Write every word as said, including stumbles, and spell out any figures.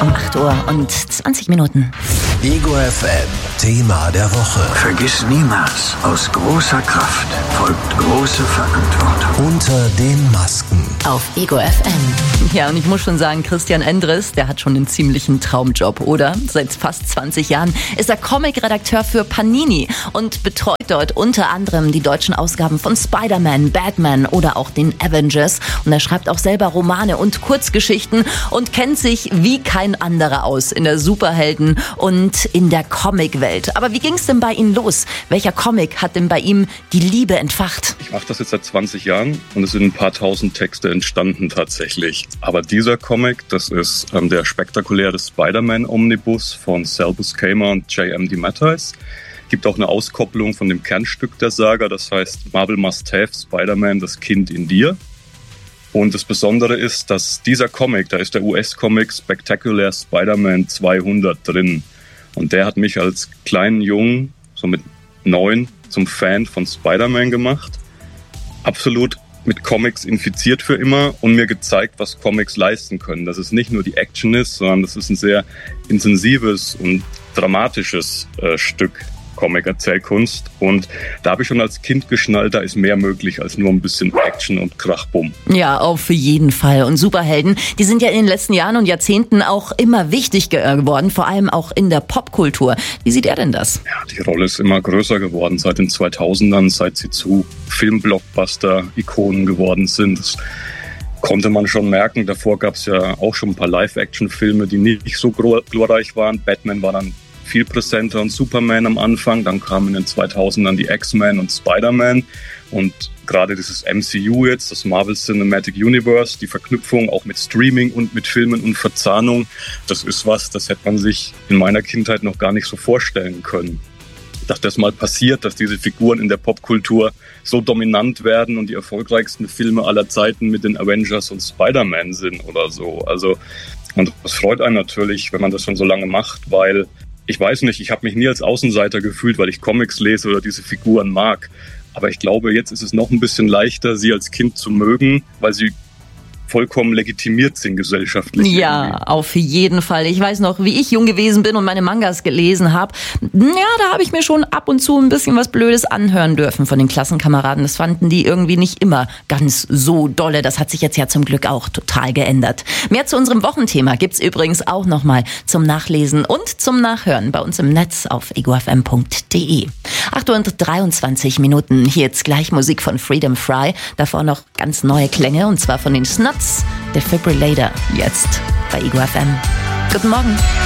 um acht Uhr und zwanzig Minuten. Ego F M, Thema der Woche. Vergiss niemals, aus großer Kraft folgt große Verantwortung. Unter den Masken. Auf Ego F M. Ja, und ich muss schon sagen, Christian Endres, der hat schon einen ziemlichen Traumjob, oder? Seit fast zwanzig Jahren ist er Comic-Redakteur für Panini und betreut dort unter anderem die deutschen Ausgaben von Spider-Man, Batman oder auch den Avengers. Und er schreibt auch selber Romane und Kurzgeschichten und kennt sich wie kein anderer aus in der Superhelden- und in der Comicwelt. Aber wie ging es denn bei Ihnen los? Welcher Comic hat denn bei ihm die Liebe entfacht? Ich mache das jetzt seit zwanzig Jahren und es sind ein paar tausend Texte entstanden tatsächlich. Aber dieser Comic, das ist ähm, der spektakuläre Spider-Man-Omnibus von Sal Buscema und J M DeMatteis. Gibt auch eine Auskopplung von dem Kernstück der Saga, das heißt Marvel Must Have, Spider-Man, das Kind in dir. Und das Besondere ist, dass dieser Comic, da ist der U S-Comic Spectacular Spider-Man zweihundert drin. Und der hat mich als kleinen Jungen, so mit neun, zum Fan von Spider-Man gemacht. Absolut mit Comics infiziert für immer und mir gezeigt, was Comics leisten können. Dass es nicht nur die Action ist, sondern das ist ein sehr intensives und dramatisches äh, Stück Comic-Erzählkunst. Und da habe ich schon als Kind geschnallt, da ist mehr möglich als nur ein bisschen Action und Krachbumm. Ja, auf jeden Fall. Und Superhelden, die sind ja in den letzten Jahren und Jahrzehnten auch immer wichtig geworden, vor allem auch in der Popkultur. Wie sieht er denn das? Ja, die Rolle ist immer größer geworden seit den zweitausendern, seit sie zu Film-Blockbuster-Ikonen geworden sind. Das konnte man schon merken. Davor gab es ja auch schon ein paar Live-Action-Filme, die nicht so glorreich waren. Batman war dann viel präsenter und Superman am Anfang. Dann kamen in den zweitausendern die X-Men und Spider-Man. Und gerade dieses M C U jetzt, das Marvel Cinematic Universe, die Verknüpfung auch mit Streaming und mit Filmen und Verzahnung, das ist was, das hätte man sich in meiner Kindheit noch gar nicht so vorstellen können. Dass das mal passiert, dass diese Figuren in der Popkultur so dominant werden und die erfolgreichsten Filme aller Zeiten mit den Avengers und Spider-Man sind oder so. Also, und das freut einen natürlich, wenn man das schon so lange macht, weil ich weiß nicht, ich habe mich nie als Außenseiter gefühlt, weil ich Comics lese oder diese Figuren mag. Aber ich glaube, jetzt ist es noch ein bisschen leichter, sie als Kind zu mögen, weil sie vollkommen legitimiert sind gesellschaftlich. Ja, irgendwie. Auf jeden Fall. Ich weiß noch, wie ich jung gewesen bin und meine Mangas gelesen habe. Ja, da habe ich mir schon ab und zu ein bisschen was Blödes anhören dürfen von den Klassenkameraden. Das fanden die irgendwie nicht immer ganz so dolle. Das hat sich jetzt ja zum Glück auch total geändert. Mehr zu unserem Wochenthema gibt's übrigens auch nochmal zum Nachlesen und zum Nachhören bei uns im Netz auf ego f m punkt d e. acht Uhr und dreiundzwanzig Minuten. Hier jetzt gleich Musik von Freedom Fry. Davor noch ganz neue Klänge und zwar von den Snuts. Defibrillator, jetzt bei Ego F M. Guten Morgen.